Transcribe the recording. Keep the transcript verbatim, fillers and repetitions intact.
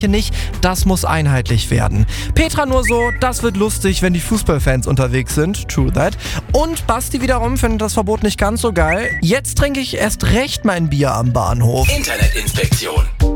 nicht, das muss einheitlich werden. Petra nur so, das wird lustig, wenn die Fußballfans unterwegs sind. True that. Und Basti wiederum findet das Verbot nicht ganz so geil. Jetzt trinke ich erst recht mein Bier am Bahnhof. Internetinspektion.